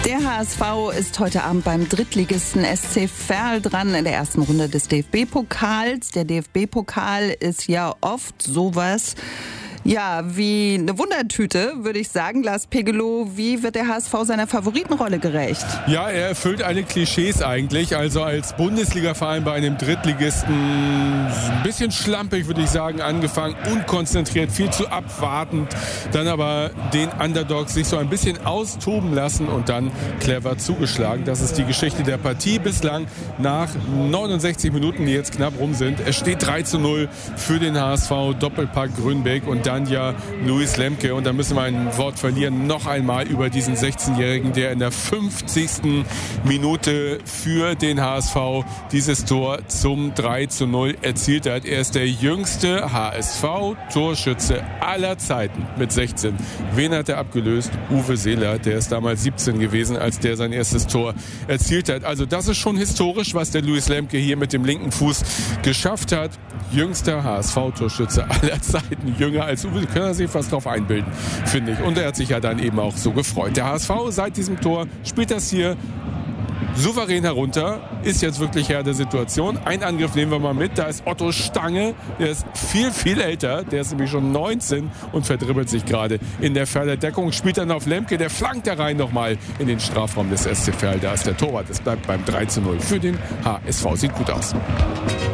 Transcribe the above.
Der HSV ist heute Abend beim Drittligisten SC Verl dran in der ersten Runde des DFB-Pokals. Der DFB-Pokal ist ja oft sowas, ja, wie eine Wundertüte, würde ich sagen. Lars Pegelow, wie wird der HSV seiner Favoritenrolle gerecht? Ja, er erfüllt alle Klischees eigentlich. Also als Bundesliga-Verein bei einem Drittligisten ein bisschen schlampig, würde ich sagen, angefangen, unkonzentriert, viel zu abwartend. Dann aber den Underdogs sich so ein bisschen austoben lassen und dann clever zugeschlagen. Das ist die Geschichte der Partie bislang nach 69 Minuten, die jetzt knapp rum sind. Es steht 3:0 für den HSV, Doppelpack Grünbeck und dann ja Luis Lemke. Und da müssen wir ein Wort verlieren, noch einmal über diesen 16-Jährigen, der in der 50. Minute für den HSV dieses Tor zum 3:0 erzielt hat. Er ist der jüngste HSV-Torschütze aller Zeiten mit 16. Wen hat er abgelöst? Uwe Seeler, der ist damals 17 gewesen, als der sein erstes Tor erzielt hat. Also das ist schon historisch, was der Luis Lemke hier mit dem linken Fuß geschafft hat. Jüngster HSV-Torschütze aller Zeiten, jünger als Uwe, können sich fast drauf einbilden, finde ich. Und er hat sich ja dann eben auch so gefreut. Der HSV seit diesem Tor spielt das hier souverän herunter, ist jetzt wirklich Herr der Situation. Ein Angriff nehmen wir mal mit, da ist Otto Stange, der ist viel, viel älter, der ist nämlich schon 19 und verdribbelt sich gerade in der Verler Deckung, spielt dann auf Lemke, der flankt da rein nochmal in den Strafraum des SC Verl, da ist der Torwart, es bleibt beim 3:0 für den HSV, sieht gut aus.